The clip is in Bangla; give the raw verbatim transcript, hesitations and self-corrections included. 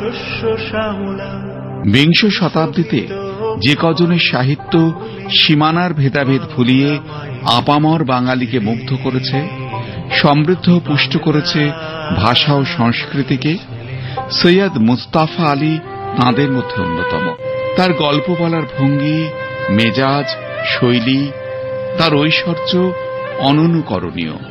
বিংশ শতাব্দীতে যে কজনের সাহিত্য সীমানার ভেদাভেদ ভুলিয়ে আপামর বাঙালিকে মুগ্ধ করেছে, সমৃদ্ধ ও পুষ্ট করেছে ভাষা ও সংস্কৃতিকে, সৈয়দ মুস্তাফা আলী তাঁদের মধ্যে অন্যতম। তার গল্প বলার ভঙ্গি, মেজাজ, শৈলী, তার ঐশ্বর্য অননুকরণীয়।